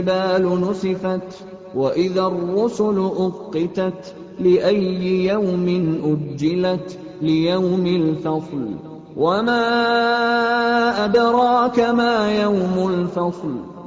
الجبال نسفت وإذا الرسل أقتت لأي يوم أجلت ليوم الفصل وما أدراك ما يوم الفصل